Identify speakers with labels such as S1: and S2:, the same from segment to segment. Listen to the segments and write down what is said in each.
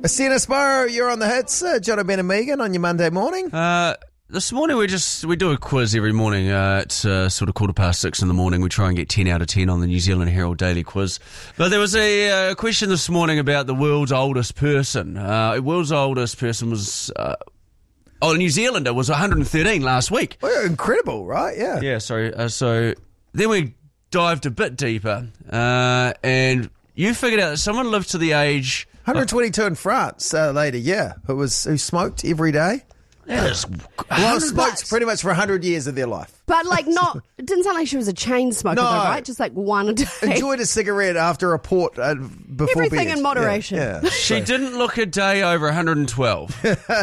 S1: Sienna Sparrow, you're on the hits. Jono, Ben and Megan on your Monday morning.
S2: This morning we do a quiz every morning. It's sort of 6:15 in the morning. We try and get 10 out of 10 on the New Zealand Herald Daily Quiz. But there was a question this morning about the world's oldest person. World's oldest person was... a New Zealander was 113 last week.
S1: Well, incredible, right? Yeah.
S2: Yeah, sorry. So then we dived a bit deeper, and you figured out that someone lived to the age...
S1: 122 in France, lady, who smoked every day.
S2: That is...
S1: Well, smoked pretty much for 100 years of their life.
S3: But it didn't sound like she was a chain smoker, though, right? Just like one a day.
S1: Enjoyed a cigarette after a port before
S3: Everything
S1: bed.
S3: in moderation.
S1: Yeah.
S2: She didn't look a day over 112.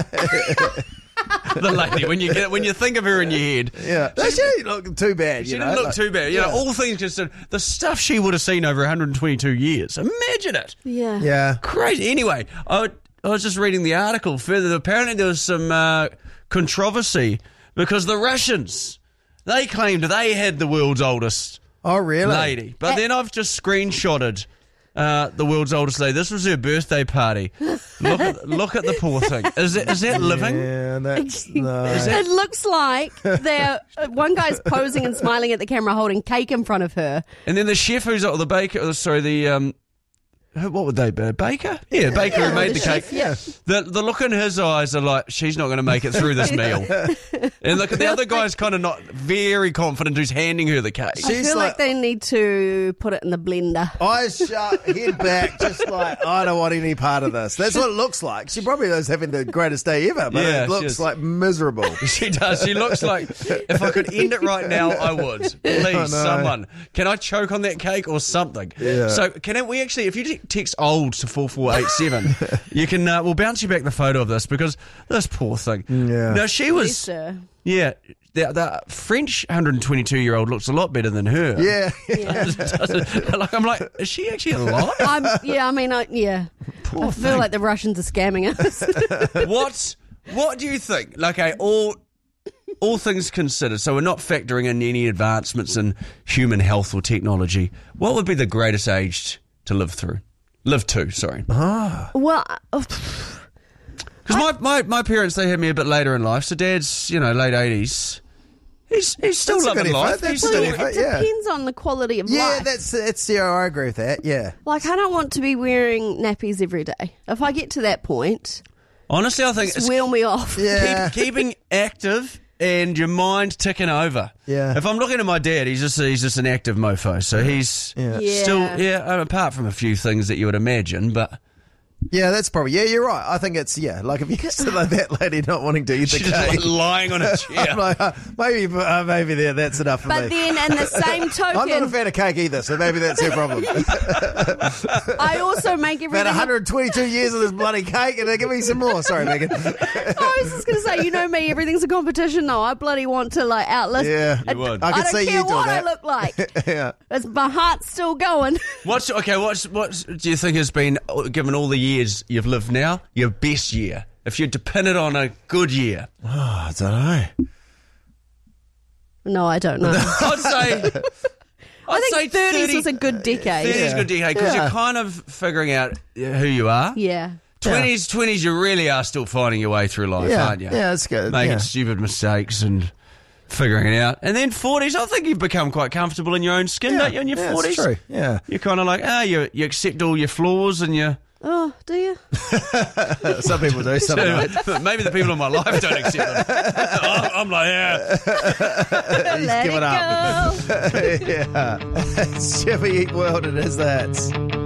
S2: The lady, when you think of her in your head,
S1: she didn't look too bad.
S2: She didn't look too bad. All things considered, the stuff she would have seen over 122 years. Imagine it.
S3: Yeah.
S2: Crazy. Anyway, I was just reading the article further. Apparently, there was some controversy because the Russians, they claimed they had the world's oldest lady, but then I've just screenshotted. The world's oldest lady. This was her birthday party. Look at the poor thing. Is that living?
S1: Yeah, that's
S3: It looks like one guy's posing and smiling at the camera, holding cake in front of her,
S2: and then the chef who's the baker. Sorry, what would they be? Baker? Yeah, Baker who made the cake.
S3: Chef,
S2: The look in his eyes are like, she's not going to make it through this meal. And look at the other guy's kind of not very confident who's handing her the cake.
S3: I feel like they need to put it in the blender.
S1: Eyes shut, head back, just like, I don't want any part of this. That's what it looks like. She probably is having the greatest day ever, but it looks like miserable.
S2: She does. She looks like, if I could end it right now, I would. Please, someone. Can I choke on that cake or something?
S1: Yeah.
S2: So can we actually, if you text old to 4487, you can, we'll bounce you back the photo of this because this poor thing.
S1: Yeah.
S2: No, she was, the French 122-year-old looks a lot better than her.
S1: Yeah.
S2: I'm like, is she actually alive?
S3: I
S2: Poor
S3: feel like the Russians are scamming us.
S2: What do you think? Like, all things considered, so we're not factoring in any advancements in human health or technology. What would be the greatest age to live to, sorry.
S3: Well,
S2: because my parents, they had me a bit later in life, so Dad's, late 80s. He's still loving life.
S3: It depends on the quality of life.
S1: Yeah, that's I agree with that, yeah.
S3: Like, I don't want to be wearing nappies every day. If I get to that point,
S2: honestly, I think
S3: it's wheel me off.
S1: Yeah.
S2: Keeping active and your mind ticking over.
S1: Yeah.
S2: If I'm looking at my dad, he's just an active mofo, so he's still, apart from a few things that you would imagine, but...
S1: Yeah, that's probably... Yeah, you're right. I think it's... Yeah, like if you still like that lady not wanting to eat the
S2: cake.
S1: She's
S2: just like lying on a chair.
S1: I'm like, maybe that's enough for me.
S3: But then in the same token...
S1: I'm not a fan of cake either, so maybe that's her problem.
S3: I also make everything...
S1: About 122 years of this bloody cake and they give me some more. Sorry, Megan.
S3: I was just going to say, you know me, everything's a competition though. I bloody want to outlist...
S1: Yeah,
S2: you would.
S1: I
S3: don't
S1: see
S3: care
S1: you do
S3: what
S1: that.
S3: I look like.
S1: Yeah.
S3: My heart's still going.
S2: What do you think has been, given all the years you've lived now, your best year? If you're to pin it on a good year.
S1: Oh, I don't know.
S3: No, I don't know.
S2: I'd say
S3: 30s was a good decade.
S2: 30s is a good decade because you're kind of figuring out who you are.
S3: Yeah.
S2: 20s, you really are still finding your way through life, aren't you?
S1: Yeah, that's good.
S2: Making stupid mistakes and figuring it out. And then 40s, I think you've become quite comfortable in your own skin, don't you, in your 40s?
S1: That's true, yeah.
S2: You're kind of like, you accept all your flaws and you...
S3: Oh, do you?
S1: Some people do, some don't.
S2: Maybe the people in my life don't accept them. I'm like,
S1: He's
S3: Let
S1: given
S3: it
S1: up.
S3: go.
S1: Yeah. It's Chevy Eat World, it is that.